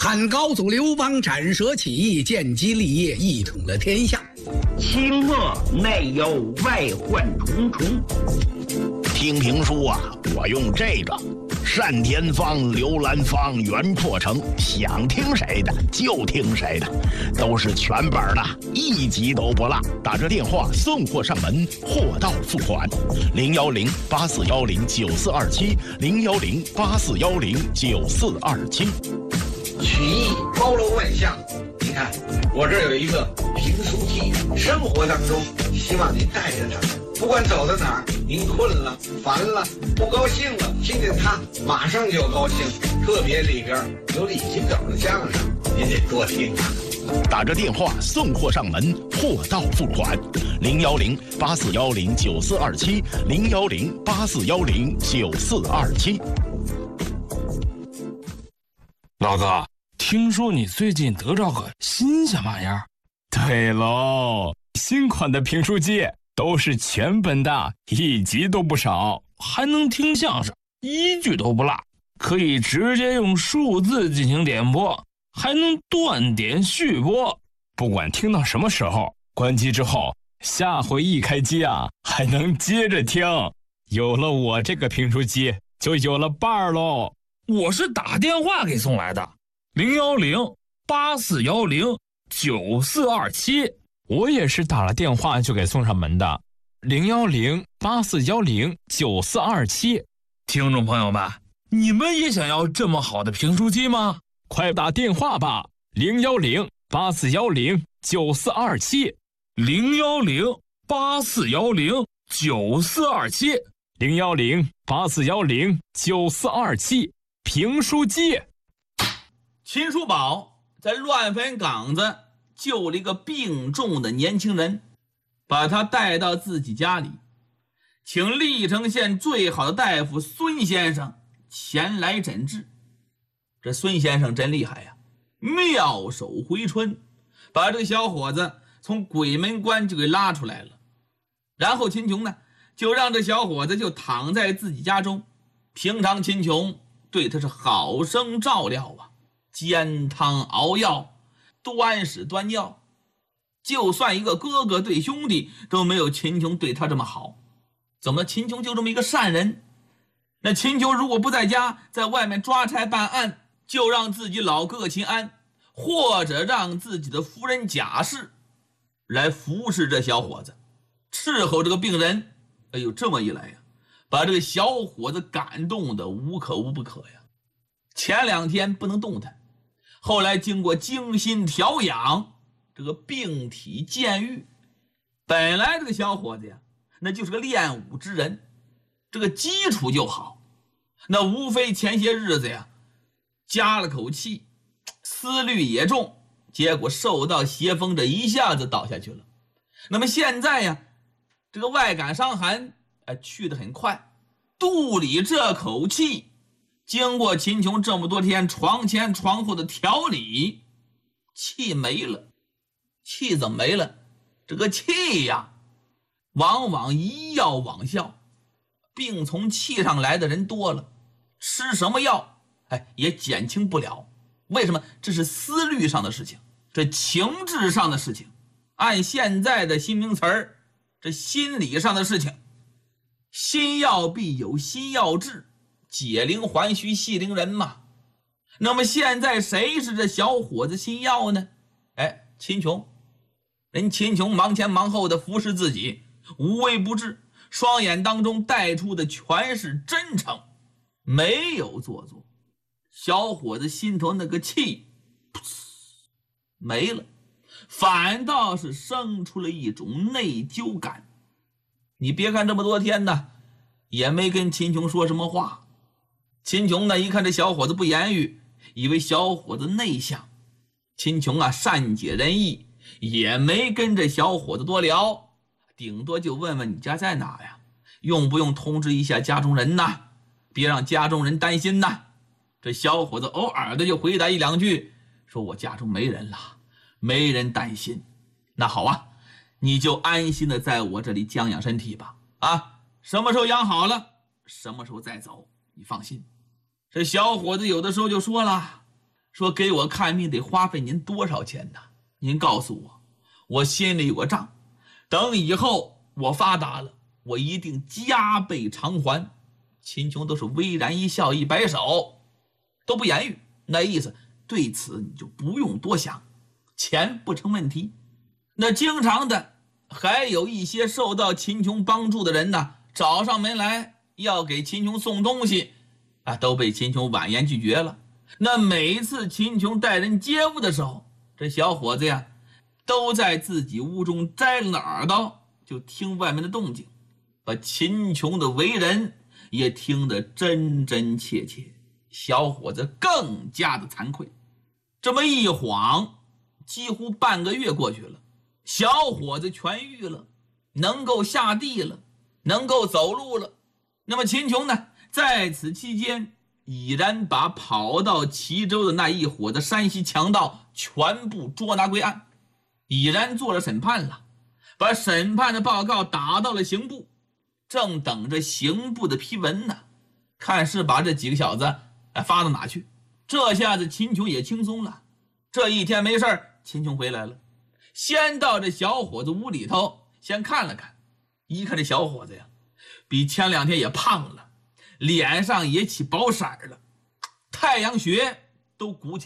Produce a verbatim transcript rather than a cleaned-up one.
汉高祖刘邦斩蛇起义，建基立业，一统了天下。 清末内忧外患重重。 听评书啊，我用这个单田芳、刘兰芳、袁阔成，想听谁的就听谁的，都是全本的，一集都不落。打这电话送货上门，货到付款。零幺零八四幺零九四二七，零幺零八四幺零九四二七。 曲艺包罗万象，你看我这儿有一个评书机，生活当中希望您带着它，不管走到哪儿，您困了、烦了、不高兴了，听见它马上就高兴。特别里边有李金斗的相声，您得多听啊。 打着电话送货上门，货到付款。零幺零八四幺零九四二七，零幺零八四幺零九四二七。 老哥，听说你最近得着个新鲜玩意儿？ 对喽，新款的评书机都是全本的，一集都不少， 还能听相声，一句都不落，可以直接用数字进行点播，还能断点续播。 不管听到什么时候，关机之后，下回一开机啊，还能接着听。有了我这个评书机，就有了伴儿喽。 我是打电话给送来的，零幺零八四幺零九四二七。 我也是打了电话就给送上门的，零幺零八四幺零九四二七。 听众朋友们，你们也想要这么好的评书机吗？ 快打电话吧，零幺零八四幺零九四二七， 零幺零八四幺零九四二七， 零幺零八四幺零九四二七。评书机。 秦叔宝在乱坟岗子救了一个病重的年轻人，把他带到自己家里，请历城县最好的大夫孙先生前来诊治。这孙先生真厉害呀，妙手回春，把这个小伙子从鬼门关就给拉出来了。然后秦琼呢，就让这小伙子就躺在自己家中。平常秦琼对他是好生照料啊，煎汤熬药，端屎端尿，就算一个哥哥对兄弟都没有秦琼对他这么好。怎么秦琼就这么一个善人？那秦琼如果不在家，在外面抓差办案，就让自己老哥哥秦安，或者让自己的夫人贾氏来服侍这小伙子，伺候这个病人。哎呦，这么一来呀，把这个小伙子感动的无可无不可呀。前两天不能动弹，后来经过精心调养，这个病体渐愈。本来这个小伙子呀，那就是个练武之人，这个基础就好，那无非前些日子呀加了口气，思虑也重，结果受到邪风，这一下子倒下去了。那么现在呀，这个外感伤寒哎，去得很快，肚里这口气经过秦琼这么多天床前床后的调理，气没了。气怎么没了？这个气呀，往往一药往效，病从气上来的人多了，吃什么药哎也减轻不了。为什么？这是思虑上的事情，这情志上的事情，按现在的新名词儿，这心理上的事情。心药必有心药治，解铃还须系铃人嘛。那么现在谁是这小伙子心药呢？哎，秦琼。人秦琼忙前忙后的服侍自己，无微不至，双眼当中带出的全是真诚，没有做作。小伙子心头那个气没了，反倒是生出了一种内疚感。你别看这么多天呢，也没跟秦琼说什么话。秦琼呢，一看这小伙子不言语，以为小伙子内向。秦琼啊，善解人意，也没跟这小伙子多聊，顶多就问问你家在哪呀，用不用通知一下家中人呐，别让家中人担心呐。这小伙子偶尔的就回答一两句，说我家中没人了，没人担心。那好啊，你就安心的在我这里将养身体吧，啊，什么时候养好了，什么时候再走，你放心。这小伙子有的时候就说了， 说给我看病得花费您多少钱呢？您告诉我，我心里有个账，等以后我发达了，我一定加倍偿还。秦琼都是微然一笑，一摆手，都不言语，那意思对此你就不用多想，钱不成问题。那经常的还有一些受到秦琼帮助的人呢，找上门来要给秦琼送东西啊，都被秦琼婉言拒绝了。那每一次秦琼带人接物的时候，这小伙子呀都在自己屋中摘了耳朵，就听外面的动静，把秦琼的为人也听得真真切切。小伙子更加的惭愧。这么一晃，几乎半个月过去了，小伙子痊愈了，能够下地了，能够走路了。那么秦琼呢，在此期间已然把跑到齐州的那一伙的山西强盗全部捉拿归案，已然做了审判了，把审判的报告打到了刑部，正等着刑部的批文呢，看是把这几个小子发到哪去。这下子秦琼也轻松了。这一天没事，秦琼回来了，先到这小伙子屋里头先看了看，一看这小伙子呀，比前两天也胖了，脸上也起薄色了，太阳穴都鼓起来。